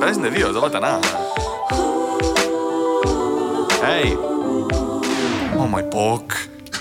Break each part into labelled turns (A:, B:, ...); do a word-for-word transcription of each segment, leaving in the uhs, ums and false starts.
A: brez nevijo, zelo ta na. Hej! O moj bog!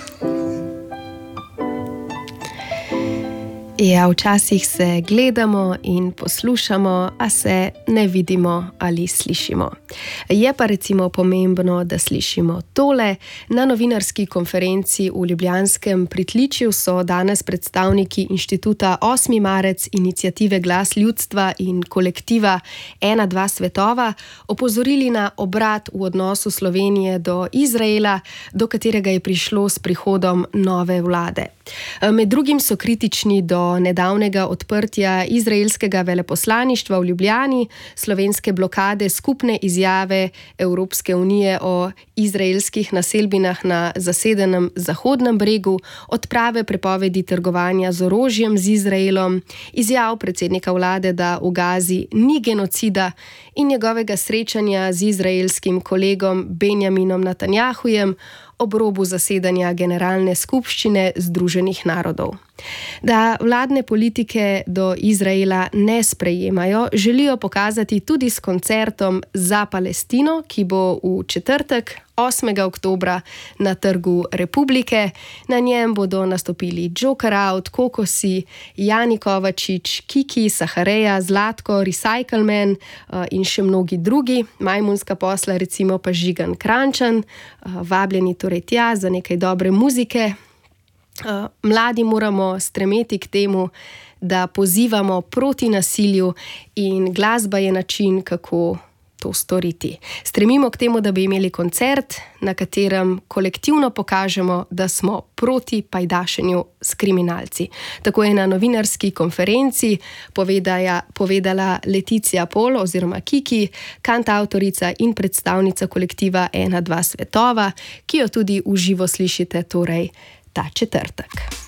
B: Ja, včasih se gledamo in poslušamo, a se ne vidimo ali slišimo. Je pa recimo pomembno, da slišimo tole. Na novinarski konferenci v Ljubljanskem pritličju so danes predstavniki inštituta osmi marec, iniciative Glas ljudstva in kolektiva ena dva svetova opozorili na obrat v odnosu Slovenije do Izraela, do katerega je prišlo s prihodom nove vlade. Med drugim so kritični do nedavnega odprtja izraelskega veleposlaništva v Ljubljani, slovenske blokade skupne izjave Evropske unije o izraelskih naselbinah na zasedenem Zahodnem bregu, odprave prepovedi trgovanja z orožjem z Izraelom, izjav predsednika vlade, da v Gazi ni genocida, in njegovega srečanja z izraelskim kolegom Benjaminom Netanjahujem ob robu zasedanja Generalne skupščine Združenih narodov. Da vladne politike do Izraela ne sprejemajo, želijo pokazati tudi s koncertom za Palestino, ki bo v četrtek, osmega oktobra, na Trgu Republike. Na njem bodo nastopili Joker Out, Kokosi, Jani Kovačič, Kiki, Sahareja, Zlatko, Recycleman in še mnogi drugi. Majmunska posla, recimo pa Žigan Krančan, vabljeni torej tja za nekaj dobre muzike. Mladi moramo stremeti k temu, da pozivamo proti nasilju, in glasba je način, kako to storiti. Stremimo k temu, da bi imeli koncert, na katerem kolektivno pokažemo, da smo proti pajdašenju s kriminalci. Tako je na novinarski konferenci povedala, povedala Leticia Pol oziroma Kiki, kantavtorica in predstavnica kolektiva ena dva svetova, ki jo tudi v živo slišite torej ta četrtek.